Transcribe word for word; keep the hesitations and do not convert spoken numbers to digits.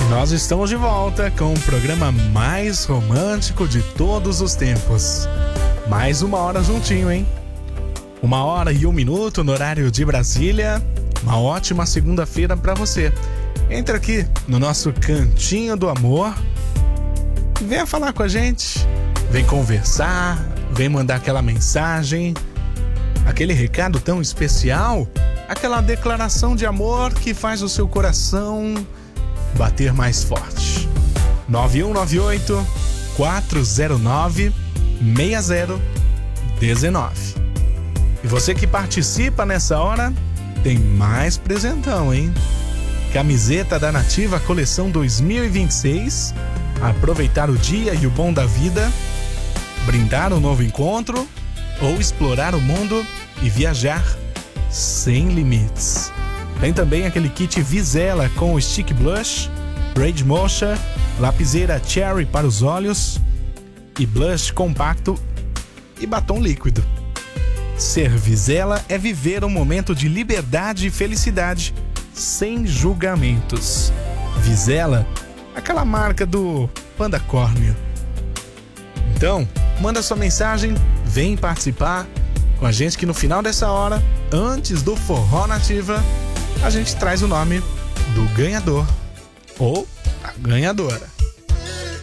Nós estamos de volta com o programa mais romântico de todos os tempos. Mais uma hora juntinho, hein? Uma hora e um minuto no horário de Brasília. Uma ótima segunda-feira pra você. Entra aqui no nosso Cantinho do Amor. Venha falar com a gente. Vem conversar. Vem mandar aquela mensagem. Aquele recado tão especial. Aquela declaração de amor que faz o seu coração bater mais forte. nove um nove oito, quatro zero nove, seis zero um nove. E você que participa nessa hora, tem mais presentão, hein? Camiseta da Nativa Coleção dois mil e vinte e seis. Aproveitar o dia e o bom da vida, brindar um novo encontro ou explorar o mundo e viajar sem limites. Tem também aquele kit Vizela com stick blush, braid mocha, lapiseira cherry para os olhos e blush compacto e batom líquido. Ser Vizela é viver um momento de liberdade e felicidade sem julgamentos. Vizela, aquela marca do Panda Córneo. Então, manda sua mensagem, vem participar com a gente que no final dessa hora, antes do Forró Nativa, a gente traz o nome do ganhador ou a ganhadora.